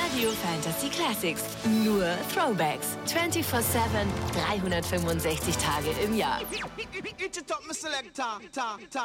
Radio Fantasy Classics. Nur Throwbacks. 24/7, 365 Tage im Jahr.